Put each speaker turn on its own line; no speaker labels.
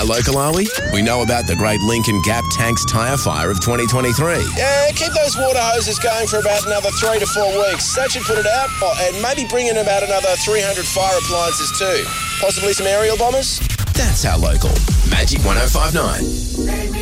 How local are we? We know about the Great Lincoln Gap Tanks tyre fire of 2023.
Yeah, keep those water hoses going for about another 3 to 4 weeks. That should put it out. Oh, and maybe bring in about another 300 fire appliances too. Possibly some aerial bombers.
That's How Local. Magic 105.9.